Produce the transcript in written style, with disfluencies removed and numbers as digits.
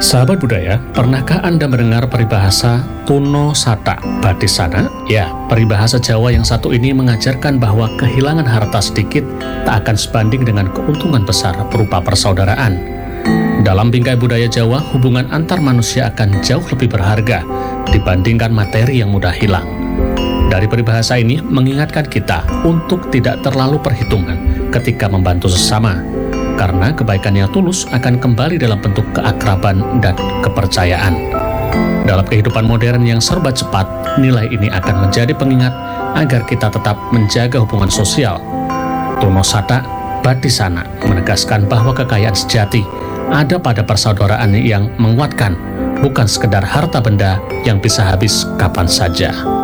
Sahabat budaya, pernahkah Anda mendengar peribahasa Tuno Sata Badisana? Ya, peribahasa Jawa yang satu ini mengajarkan bahwa kehilangan harta sedikit tak akan sebanding dengan keuntungan besar berupa persaudaraan. Dalam bingkai budaya Jawa, hubungan antar manusia akan jauh lebih berharga dibandingkan materi yang mudah hilang. Dari peribahasa ini mengingatkan kita untuk tidak terlalu perhitungan ketika membantu sesama, karena kebaikan yang tulus akan kembali dalam bentuk keakraban dan kepercayaan. Dalam kehidupan modern yang serba cepat, nilai ini akan menjadi pengingat agar kita tetap menjaga hubungan sosial. Tuno Sata Badisana menegaskan bahwa kekayaan sejati ada pada persaudaraan yang menguatkan, bukan sekedar harta benda yang bisa habis kapan saja.